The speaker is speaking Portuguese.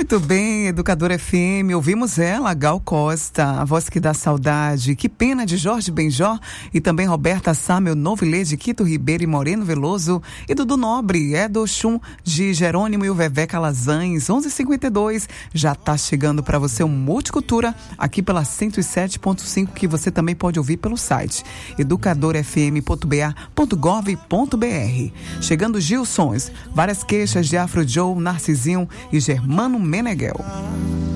Muito bem, Educadora FM, ouvimos ela, Gal Costa, a voz que dá saudade, Que Pena, de Jorge Benjó, e também Roberta Sá, Meu Novo Ilê, de Quito Ribeiro e Moreno Veloso, e Dudu Nobre, do Chum, de Jerônimo e o Vevé Calazans. 11h52, já tá chegando para você o Multicultura, aqui pela 107.5, que você também pode ouvir pelo site educadorfm.ba.gov.br. Chegando Gilsons, várias queixas de Afro Joe, Narcisinho e Germano Meneghel.